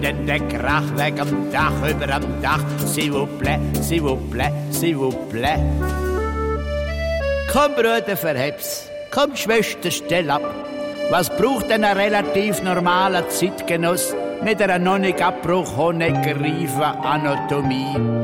Denn der Krach weg am Dach, über am Dach, s'il vous plaît, s'il vous plaît, s'il vous plaît. Komm, Bruder, verheb's. Komm, Schwester, stell ab. Was braucht denn ein relativ normaler Zeitgenoss mit einer noch nicht abbruch Honegger-reifen Anatomie?